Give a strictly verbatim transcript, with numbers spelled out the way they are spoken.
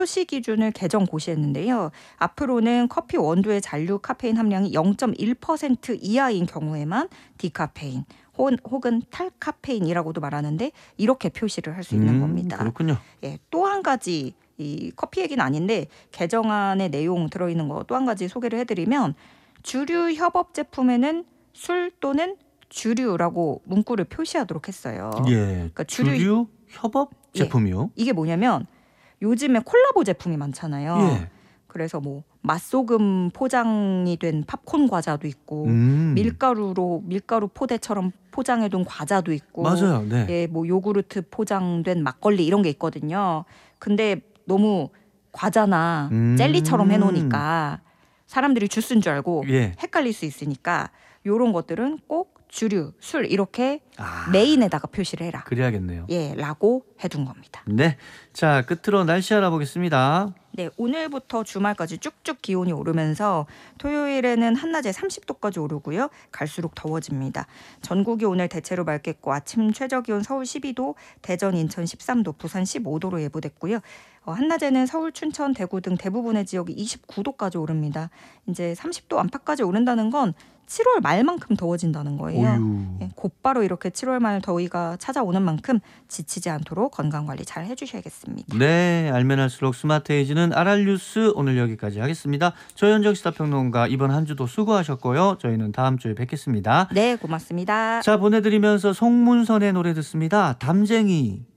표시 기준을 개정 고시했는데요. 앞으로는 커피 원두의 잔류 카페인 함량이 영 점 일 퍼센트 이하인 경우에만 디카페인 혹은, 혹은 탈카페인이라고도 말하는데 이렇게 표시를 할 수 있는 음, 겁니다. 그렇군요. 예, 또 한 가지 이 커피 얘기는 아닌데 개정안의 내용 들어있는 거 또 한 가지 소개를 해드리면 주류 협업 제품에는 술 또는 주류라고 문구를 표시하도록 했어요. 예, 그러니까 주류, 주류 협업 예, 제품이요? 이게 뭐냐면 요즘에 콜라보 제품이 많잖아요. 예. 그래서 뭐 맛소금 포장이 된 팝콘 과자도 있고 음, 밀가루로 밀가루 포대처럼 포장해둔 과자도 있고 맞아요. 네. 예, 뭐 요구르트 포장된 막걸리 이런 게 있거든요. 근데 너무 과자나 음, 젤리처럼 해놓으니까 사람들이 주스인 줄 알고 예. 헷갈릴 수 있으니까 요런 것들은 꼭 주류, 술 이렇게 아, 메인에다가 표시를 해라. 그래야겠네요. 예, 라고 해둔 겁니다. 네. 자, 끝으로 날씨 알아보겠습니다. 네, 오늘부터 주말까지 쭉쭉 기온이 오르면서 토요일에는 한낮에 삼십 도까지 오르고요. 갈수록 더워집니다. 전국이 오늘 대체로 맑겠고 아침 최저 기온 서울 십이 도, 대전, 인천 십삼 도, 부산 십오 도로 예보됐고요. 어, 한낮에는 서울, 춘천, 대구 등 대부분의 지역이 이십구 도까지 오릅니다. 이제 삼십 도 안팎까지 오른다는 건 칠월 말만큼 더워진다는 거예요. 오유. 예, 곧바로 이렇게 칠월 말 더위가 찾아오는 만큼 지치지 않도록 건강관리 잘 해주셔야겠습니다. 네, 알면 할수록 스마트해지는 아랄뉴스 오늘 여기까지 하겠습니다. 조현정 시사평론가 이번 한 주도 수고하셨고요. 저희는 다음 주에 뵙겠습니다. 네, 고맙습니다. 자, 보내드리면서 송문선의 노래 듣습니다. 담쟁이.